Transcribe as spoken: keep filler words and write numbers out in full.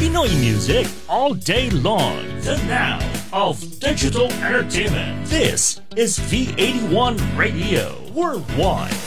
Pinoy music all day long. The now of digital entertainment. This is V eighty-one Radio Worldwide.